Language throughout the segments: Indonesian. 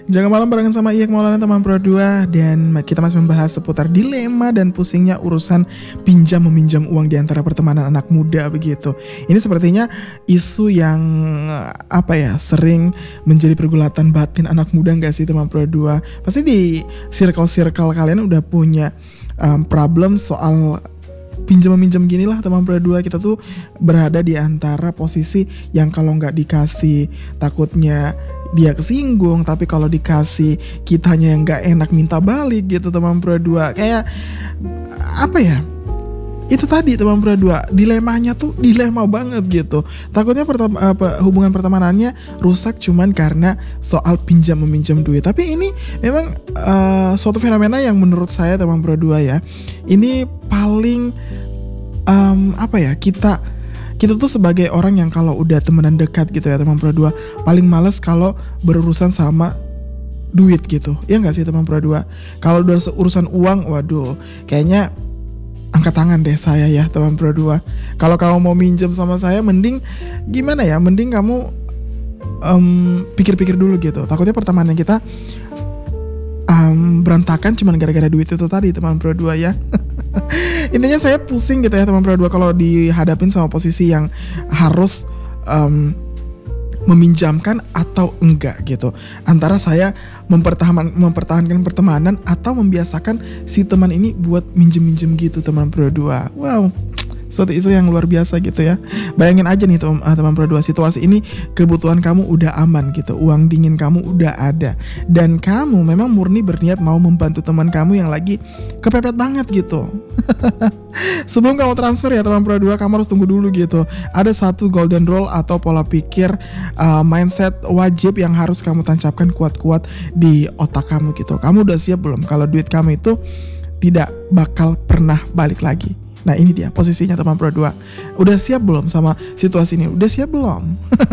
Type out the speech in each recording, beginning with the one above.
Jangan malam barengan sama Iyak Maulana teman Pro 2. Dan kita masih membahas seputar dilema dan pusingnya urusan pinjam meminjam uang di antara pertemanan anak muda begitu. Ini sepertinya isu yang sering menjadi pergulatan batin anak muda gak sih teman Pro 2? Pasti di circle-circle kalian udah punya problem soal pinjam meminjam gini lah teman Pro 2. Kita tuh berada di antara posisi yang kalau nggak dikasih takutnya dia kesinggung, tapi kalau dikasih kitanya yang nggak enak minta balik gitu teman Pro 2. Kayak itu tadi teman Pro 2, dilemanya tuh dilema banget gitu. Takutnya hubungan pertemanannya rusak cuman karena soal pinjam meminjam duit. Tapi ini memang suatu fenomena yang menurut saya teman Pro 2 ya, ini paling kita tuh sebagai orang yang kalau udah temenan dekat gitu ya teman Pro 2, paling males kalau berurusan sama duit gitu. Ya nggak sih teman Pro 2? Kalau udah urusan uang, waduh, kayaknya angkat tangan deh saya ya teman Pro 2. Kalau kamu mau minjem sama saya, mending gimana ya? Mending kamu pikir-pikir dulu gitu. Takutnya pertemanan kita berantakan cuman gara-gara duit itu tadi teman Pro 2 ya. Intinya saya pusing gitu ya teman Pro 2 kalau dihadapin sama posisi yang harus meminjamkan atau enggak gitu. Antara saya mempertahankan pertemanan atau membiasakan si teman ini buat minjem-minjem gitu teman Pro 2. Wow, suatu isu yang luar biasa gitu ya. Bayangin aja nih teman Pro 2, situasi ini kebutuhan kamu udah aman gitu, uang dingin kamu udah ada, dan kamu memang murni berniat mau membantu teman kamu yang lagi kepepet banget gitu. Sebelum kamu transfer ya teman Pro 2, kamu harus tunggu dulu gitu. Ada satu golden rule atau pola pikir mindset wajib yang harus kamu tancapkan kuat-kuat di otak kamu gitu. Kamu udah siap belum kalau duit kamu itu tidak bakal pernah balik lagi? Nah ini dia posisinya teman Pro 2. Udah siap belum sama situasi ini? Udah siap belum?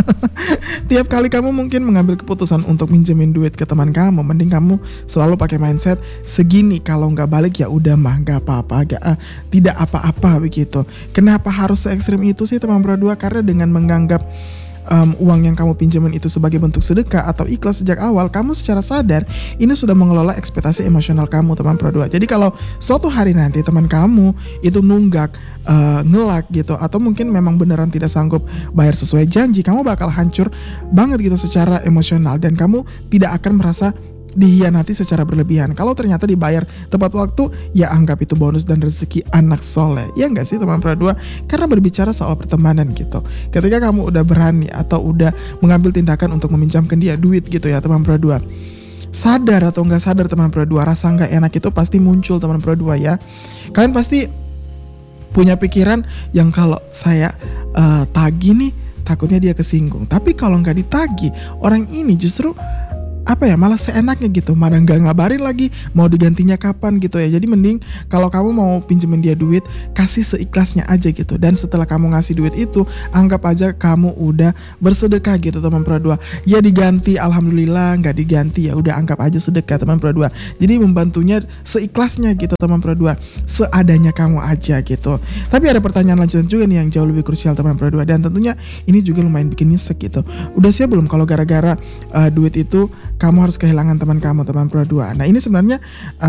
Tiap kali kamu mungkin mengambil keputusan untuk minjemin duit ke teman kamu, mending kamu selalu pakai mindset segini, kalau nggak balik ya udah mah nggak apa-apa, tidak apa-apa begitu. Kenapa harus se ekstrim itu sih teman Pro 2? Karena dengan menganggap uang yang kamu pinjamin itu sebagai bentuk sedekah atau ikhlas sejak awal, kamu secara sadar ini sudah mengelola ekspektasi emosional kamu teman Pro 2. Jadi kalau suatu hari nanti teman kamu itu nunggak, ngelak gitu, atau mungkin memang beneran tidak sanggup bayar sesuai janji, kamu bakal hancur banget gitu secara emosional, dan kamu tidak akan merasa dihianati secara berlebihan. Kalau ternyata dibayar tepat waktu, ya anggap itu bonus dan rezeki anak soleh. Ya enggak sih teman Pro 2? Karena berbicara soal pertemanan gitu, ketika kamu udah berani atau udah mengambil tindakan untuk meminjamkan dia duit gitu ya teman Pro 2, sadar atau enggak sadar teman Pro 2, rasa enggak enak itu pasti muncul teman Pro 2 ya. Kalian pasti punya pikiran yang kalau saya tagih nih takutnya dia kesinggung. Tapi kalau nggak ditagih, orang ini justru malah seenaknya gitu, mana nggak ngabarin lagi mau digantinya kapan gitu ya. Jadi mending kalau kamu mau pinjemin dia duit, kasih seikhlasnya aja gitu. Dan setelah kamu ngasih duit itu, anggap aja kamu udah bersedekah gitu teman Pro 2. Ya diganti alhamdulillah, nggak diganti ya udah anggap aja sedekah teman Pro 2. Jadi membantunya seikhlasnya gitu teman Pro 2, seadanya kamu aja gitu. Tapi ada pertanyaan lanjutan juga nih yang jauh lebih krusial teman Pro 2, dan tentunya ini juga lumayan bikin nyesek gitu. Udah siap belum kalau gara-gara duit itu kamu harus kehilangan teman kamu teman Pro 2? Nah ini sebenarnya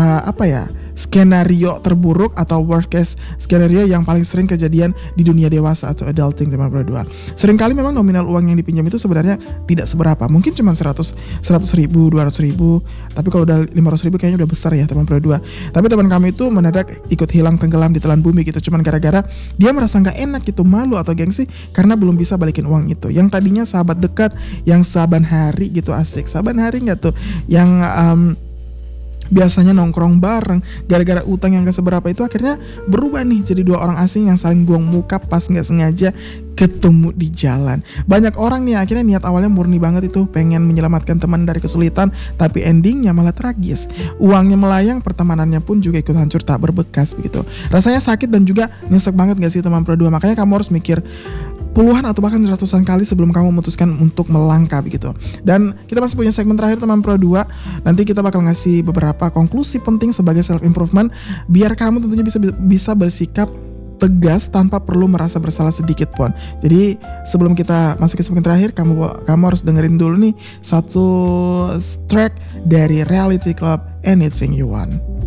skenario terburuk atau worst case skenario yang paling sering kejadian di dunia dewasa atau adulting teman Pro 2. Seringkali memang nominal uang yang dipinjam itu sebenarnya tidak seberapa, mungkin cuma 100 ribu, 200 ribu, tapi kalau udah 500 ribu kayaknya udah besar ya teman Pro 2. Tapi teman kamu itu mendadak ikut hilang tenggelam di telan bumi gitu, cuman gara-gara dia merasa nggak enak gitu, malu atau gengsi karena belum bisa balikin uang itu. Yang tadinya sahabat dekat, yang saban hari gitu, asik saban hari nggak tuh, yang biasanya nongkrong bareng, gara-gara utang yang gak seberapa itu akhirnya berubah nih jadi dua orang asing yang saling buang muka pas gak sengaja ketemu di jalan. Banyak orang nih akhirnya niat awalnya murni banget itu, pengen menyelamatkan teman dari kesulitan, tapi endingnya malah tragis. Uangnya melayang, pertemanannya pun juga ikut hancur tak berbekas begitu. Rasanya sakit dan juga nyesek banget gak sih teman Pro 2? Makanya kamu harus mikir puluhan atau bahkan ratusan kali sebelum kamu memutuskan untuk melangkah begitu. Dan kita masih punya segmen terakhir teman Pro 2. Nanti kita bakal ngasih beberapa konklusi penting sebagai self improvement biar kamu tentunya bisa bersikap tegas tanpa perlu merasa bersalah sedikit pun. Jadi sebelum kita masuk ke segmen terakhir, kamu harus dengerin dulu nih satu track dari Reality Club, Anything You Want.